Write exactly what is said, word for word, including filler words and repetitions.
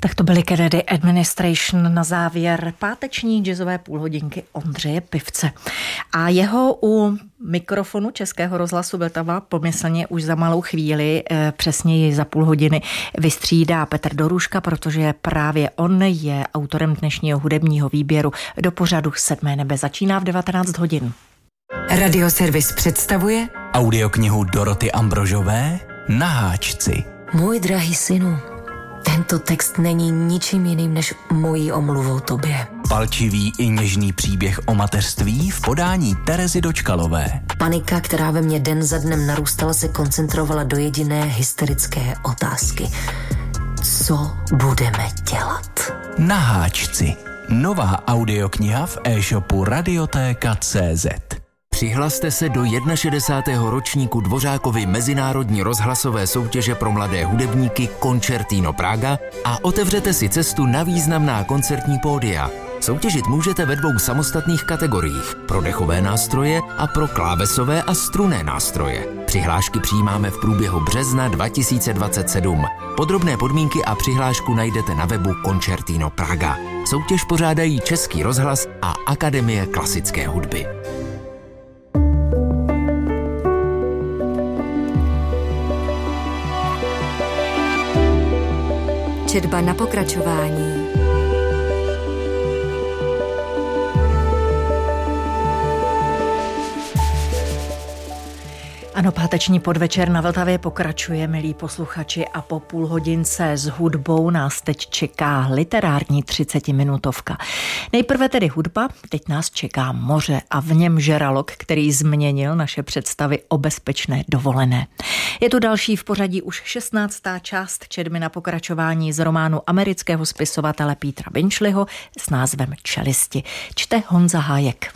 Tak to byly Kennedy Administration na závěr páteční jazzové půlhodinky Ondřeje Pivce. A jeho u mikrofonu Českého rozhlasu Vltava pomyslně už za malou chvíli, přesněji za půl hodiny, vystřídá Petr Doruška, protože právě on je autorem dnešního hudebního výběru do pořadu Sedmé nebe. Začíná v devatenáct hodin. Radioservis představuje audioknihu Doroty Ambrožové Na háčci. Můj drahý synu, tento text není ničím jiným než mojí omluvou tobě. Palčivý i něžný příběh o mateřství v podání Terezy Dočkalové. Panika, která ve mně den za dnem narůstala, se koncentrovala do jediné hysterické otázky. Co budeme dělat? Na háčci. Nová audiokniha v e-shopu radiotéka tečka cé zet. Přihlaste se do šedesátého ročníku Dvořákovy mezinárodní rozhlasové soutěže pro mladé hudebníky Concertino Praga a otevřete si cestu na významná koncertní pódia. Soutěžit můžete ve dvou samostatných kategoriích, pro dechové nástroje a pro klávesové a strunné nástroje. Přihlášky přijímáme v průběhu března dva tisíce dvacet sedm. Podrobné podmínky a přihlášku najdete na webu Concertino Praga. Soutěž pořádají Český rozhlas a Akademie klasické hudby. Četba na pokračování. Ano, páteční podvečer na Vltavě pokračuje, milí posluchači, a po půl hodince s hudbou nás teď čeká literární třicetiminutovka. Nejprve tedy hudba, teď nás čeká moře a v něm žralok, který změnil naše představy o bezpečné dovolené. Je tu další v pořadí už šestnáctá část četby na pokračování z románu amerického spisovatele Petera Benchleyho s názvem Čelisti. Čte Honza Hájek.